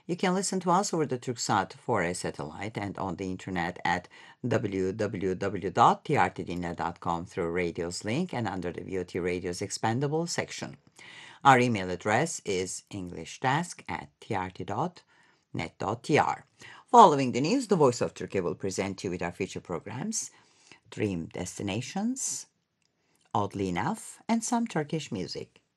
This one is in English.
You can listen to us over the Turksat 4A satellite and on the internet at www.trtdinle.com through Radio's link and under the VOT Radio's expandable section. Our email address is englishdesk@trt.net.tr. Following the news, the Voice of Turkey will present you with our future programs, Dream Destinations, Oddly Enough, and some Turkish music.